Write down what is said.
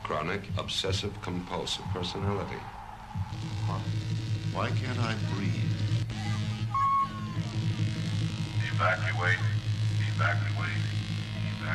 Chronic obsessive compulsive personality. Why can't I breathe? Evacuate. Evacuate.